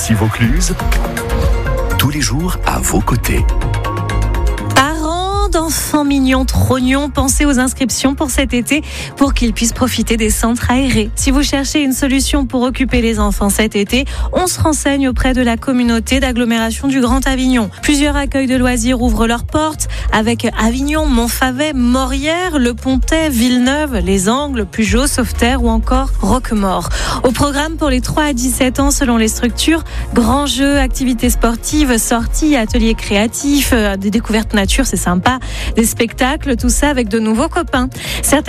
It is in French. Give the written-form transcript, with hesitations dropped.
Nancy Vaucluse, tous les jours à vos côtés. D'enfants mignons, trognons, pensez aux inscriptions pour cet été pour qu'ils puissent profiter des centres aérés. Si vous cherchez une solution pour occuper les enfants cet été, on se renseigne auprès de la communauté d'agglomération du Grand Avignon. Plusieurs accueils de loisirs ouvrent leurs portes avec Avignon, Montfavet, Morières, Le Pontet, Villeneuve, Les Angles, Pugeot, Sauveterre ou encore Roquemort. Au programme pour les 3 à 17 ans selon les structures, grands jeux, activités sportives, sorties, ateliers créatifs, des découvertes nature, c'est sympa, des spectacles, tout ça avec de nouveaux copains.